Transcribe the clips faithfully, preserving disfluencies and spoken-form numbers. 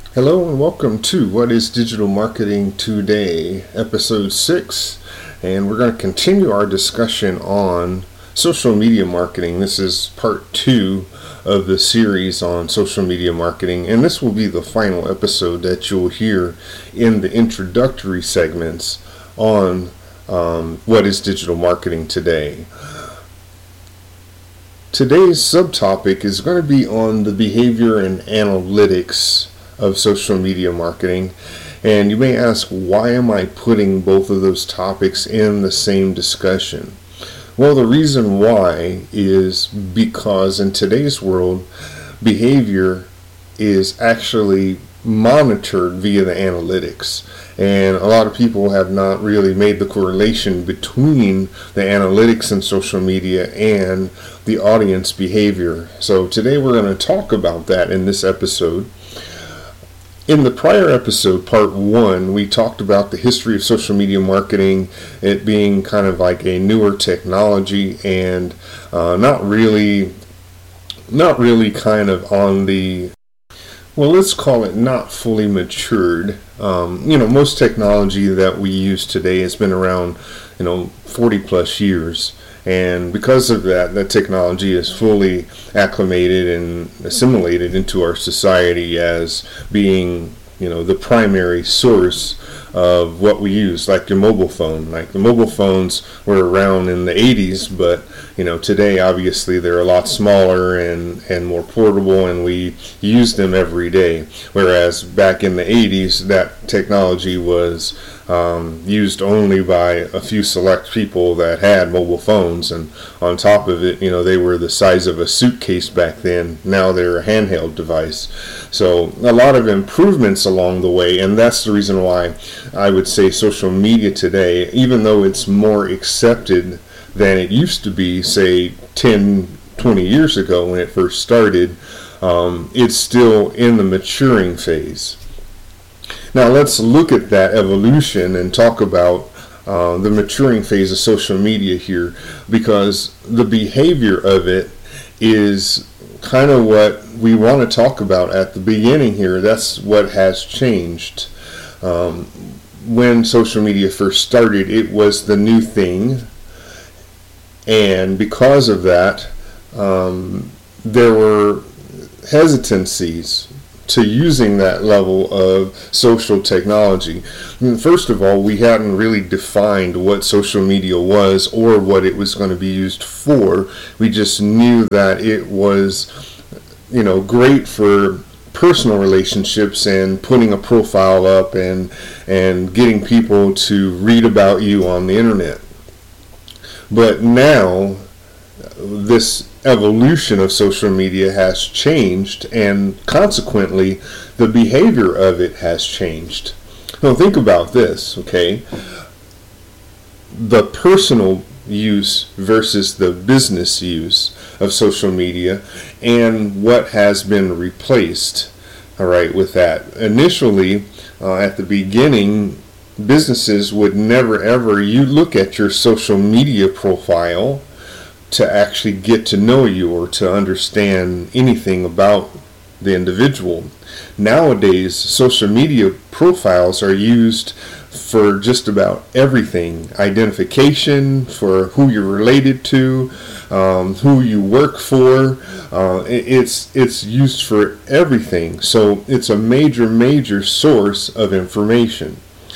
Hello and welcome to What is Digital Marketing Today, episode six, and we're going to continue our discussion on social media marketing. This is part two of the series on social media marketing, and this will be the final episode that you'll hear in the introductory segments on um, What is Digital Marketing Today. Today's subtopic is going to be on the behavior and analytics of social media marketing, and you may ask, why am I putting both of those topics in the same discussion? Well, the reason why is because in today's world, behavior is actually monitored via the analytics, and a lot of people have not really made the correlation between the analytics in social media and the audience behavior. So today we're going to talk about that in this episode. In the prior episode, part one, we talked about the history of social media marketing, it being kind of like a newer technology and uh, not really, not really kind of on the, well, let's call it not fully matured. Um, you know, most technology that we use today has been around, you know, forty plus years. And because of that, that technology is fully acclimated and assimilated into our society as being, you know, the primary source of what we use, like your mobile phone. Like the mobile phones were around in the eighties, but, you know, today obviously they're a lot smaller and, and more portable, and we use them every day. Whereas back in the eighties, that technology was Um, used only by a few select people that had mobile phones, and on top of it, you know, they were the size of a suitcase back then. Now they're a handheld device. So a lot of improvements along the way, and that's the reason why I would say social media today, even though it's more accepted than it used to be, say ten, twenty years ago when it first started, um, it's still in the maturing phase. Now let's look at that evolution and talk about uh, the maturing phase of social media here, because the behavior of it is kind of what we want to talk about at the beginning here. That's what has changed. Um, when social media first started, it was the new thing, and because of that, um, there were hesitancies to using that level of social technology. First of all, we hadn't really defined what social media was or what it was going to be used for. We just knew that it was, you know, great for personal relationships and putting a profile up and and getting people to read about you on the internet. But now this evolution of social media has changed, and consequently the behavior of it has changed. Now think about this, okay? The personal use versus the business use of social media, and what has been replaced, all right, with that. Initially, uh, at the beginning, businesses would never ever, you look at your social media profile to actually get to know you or to understand anything about the individual. Nowadays, social media profiles are used for just about everything. Identification, for who you're related to, um, who you work for. Uh, it's it's used for everything. So it's a major, major source of information.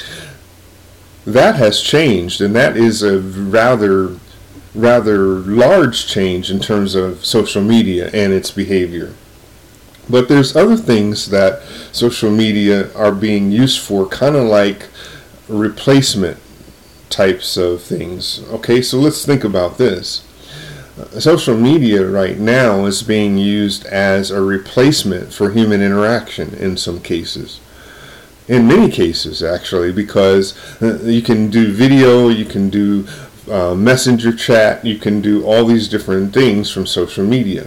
That has changed, and that is a rather rather large change in terms of social media and its behavior. But there's other things that social media are being used for, kind of like replacement types of things. Okay, so let's think about this. Uh, social media right now is being used as a replacement for human interaction in some cases. In many cases, actually, because uh, you can do video, you can do Uh, messenger chat, you can do all these different things from social media.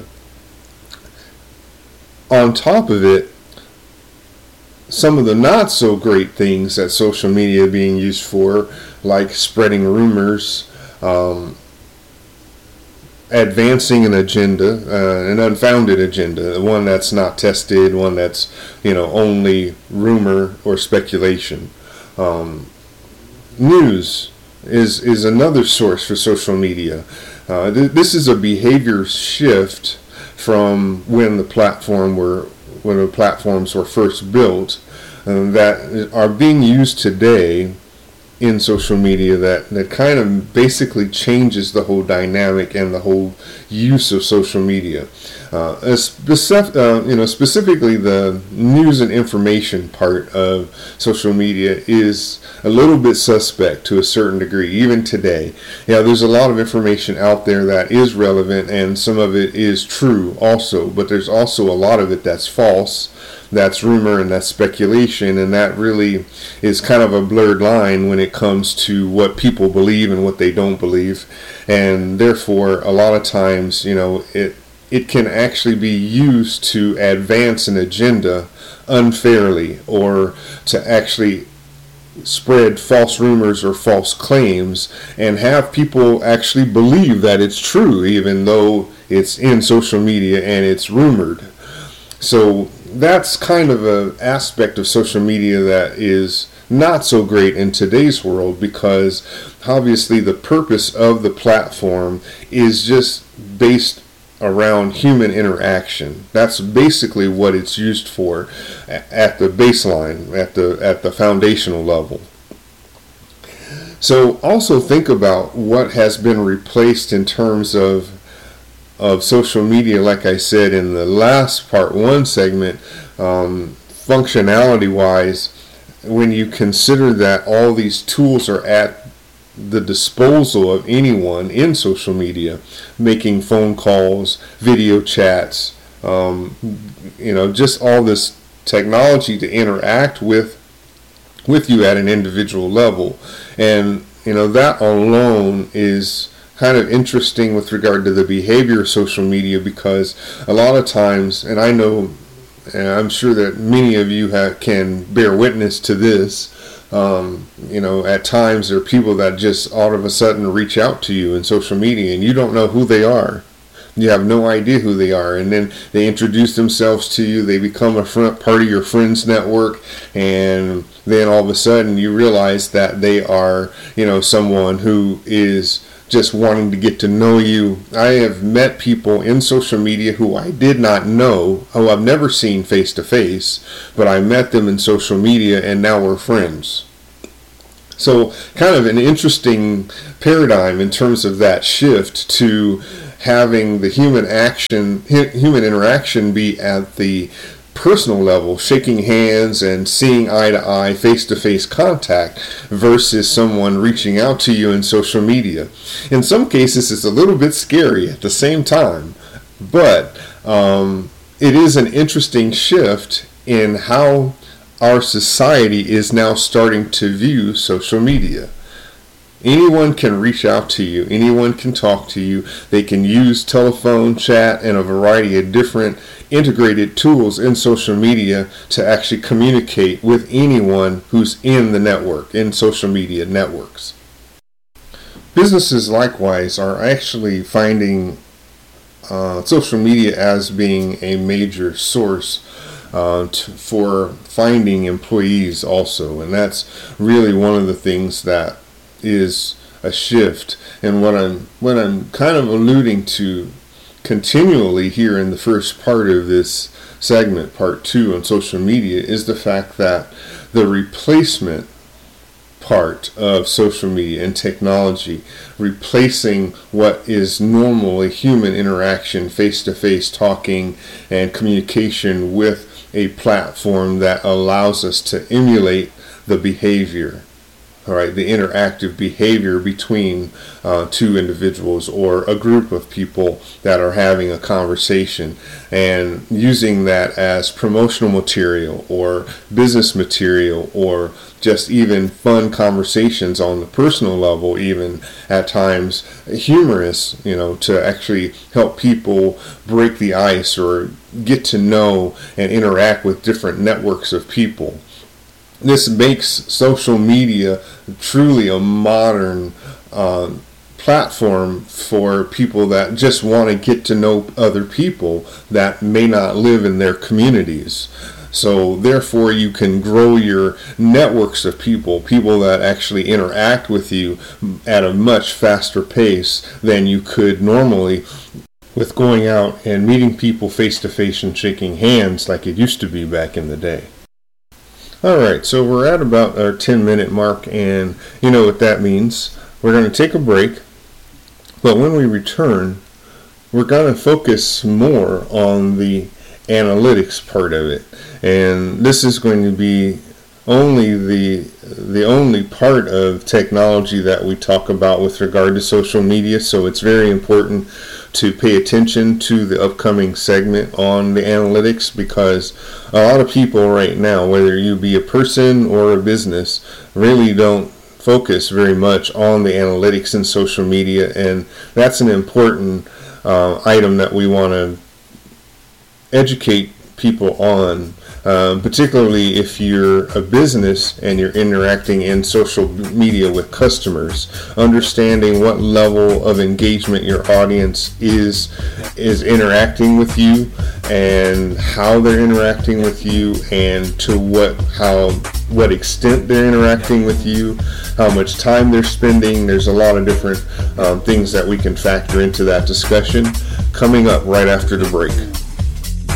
On top of it, some of the not so great things that social media are being used for, like spreading rumors, um, advancing an agenda, uh, an unfounded agenda, one that's not tested, one that's, you know, only rumor or speculation. Um, news is is another source for social media. Uh, th- this is a behavior shift from when the platform were when the platforms were first built, uh, that are being used today in social media, that, that kind of basically changes the whole dynamic and the whole use of social media. Uh, specific, uh, you know, specifically the news and information part of social media is a little bit suspect to a certain degree, even today. Yeah, there's a lot of information out there that is relevant, and some of it is true also, but there's also a lot of it that's false, that's rumor, and that's speculation, and that really is kind of a blurred line when it comes to what people believe and what they don't believe. And therefore, a lot of times, you know, it it can actually be used to advance an agenda unfairly, or to actually spread false rumors or false claims and have people actually believe that it's true, even though it's in social media and it's rumored. So that's kind of an aspect of social media that is not so great in today's world, because obviously the purpose of the platform is just based around human interaction. That's basically what it's used for at the baseline, at the at the foundational level. So also think about what has been replaced in terms of of social media, like I said in the last part one segment, um, functionality wise, when you consider that all these tools are at the disposal of anyone in social media, making phone calls, video chats, um, you know, just all this technology to interact with with you at an individual level. And, you know, that alone is kind of interesting with regard to the behavior of social media, because a lot of times, and I know, and I'm sure that many of you have, can bear witness to this, um, you know, at times there are people that just all of a sudden reach out to you in social media and you don't know who they are. You have no idea who they are, and then they introduce themselves to you. They become a front part of your friends network, and then all of a sudden you realize that they are, you know, someone who is just wanting to get to know you. I have met people in social media who I did not know, who I've never seen face to face, but I met them in social media and now we're friends. So kind of an interesting paradigm in terms of that shift to having the human action, human interaction be at the personal level, shaking hands and seeing eye to eye, face to face contact, versus someone reaching out to you in social media. In some cases, it's a little bit scary at the same time, but um, it is an interesting shift in how our society is now starting to view social media. Anyone can reach out to you. Anyone can talk to you. They can use telephone, chat, and a variety of different integrated tools in social media to actually communicate with anyone who's in the network, in social media networks. Businesses likewise are actually finding uh, social media as being a major source uh, to, for finding employees also, and that's really one of the things that is a shift. And what I'm what I'm kind of alluding to continually here in the first part of this segment, part two on social media, is the fact that the replacement part of social media and technology, replacing what is normally human interaction, face-to-face talking and communication, with a platform that allows us to emulate the behavior. All right, the interactive behavior between uh, two individuals or a group of people that are having a conversation, and using that as promotional material or business material, or just even fun conversations on the personal level, even at times humorous, you know, to actually help people break the ice or get to know and interact with different networks of people. This makes social media truly a modern uh, platform for people that just want to get to know other people that may not live in their communities. So therefore you can grow your networks of people, people that actually interact with you at a much faster pace than you could normally with going out and meeting people face to face and shaking hands like it used to be back in the day. Alright, so we're at about our ten minute mark, and you know what that means. We're going to take a break, but when we return, we're going to focus more on the analytics part of it. And this is going to be only the the only part of technology that we talk about with regard to social media, so it's very important to pay attention to the upcoming segment on the analytics, because a lot of people right now, whether you be a person or a business, really don't focus very much on the analytics in social media, and that's an important uh, item that we want to educate people on, um, particularly if you're a business and you're interacting in social media with customers. Understanding what level of engagement your audience is is interacting with you, and how they're interacting with you, and to what how what extent they're interacting with you, how much time they're spending. There's a lot of different um, things that we can factor into that discussion, coming up right after the break.